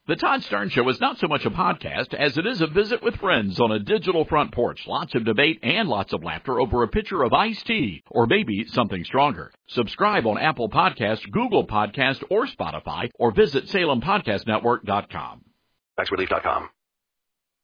The Todd Stern Show is not so much a podcast as it is a visit with friends on a digital front porch. Lots of debate and lots of laughter over a pitcher of iced tea, or maybe something stronger. Subscribe on Apple Podcasts, Google Podcasts, or Spotify, or visit SalemPodcastNetwork.com. TaxRelief.com.